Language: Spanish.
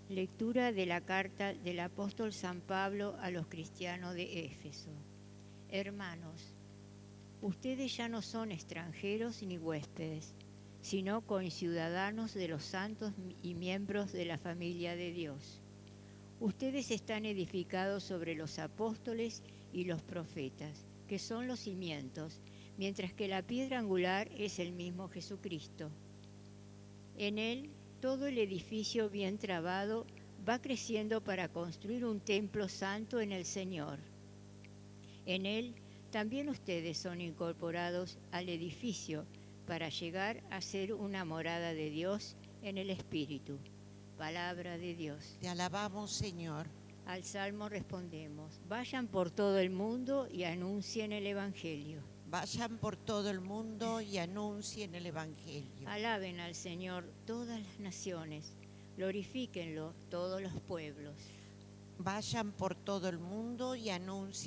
Lectura de la carta del apóstol San Pablo a los cristianos de Éfeso. Hermanos, ustedes ya no son extranjeros ni huéspedes, sino conciudadanos de los santos y miembros de la familia de Dios. Ustedes están edificados sobre los apóstoles y los profetas, que son los cimientos, mientras que la piedra angular es el mismo Jesucristo. En él, todo el edificio bien trabado va creciendo para construir un templo santo en el Señor. En él, también ustedes son incorporados al edificio para llegar a ser una morada de Dios en el Espíritu. Palabra de Dios. Te alabamos, Señor. Al Salmo respondemos: vayan por todo el mundo y anuncien el Evangelio. Vayan por todo el mundo y anuncien el Evangelio. Alaben al Señor todas las naciones, glorifíquenlo todos los pueblos. Vayan por todo el mundo y anuncien